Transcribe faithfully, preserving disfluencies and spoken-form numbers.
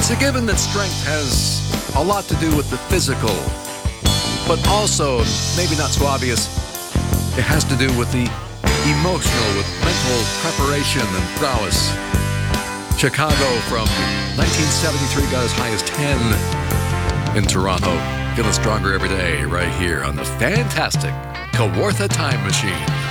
It's a given that strength has a lot to do with the physical, but also, maybe not so obvious, it has to do with the emotional, with mental preparation and prowess. Chicago from nineteen seventy-three got as high as ten in Toronto. Feeling stronger every day right here on the fantastic Kawartha Time Machine.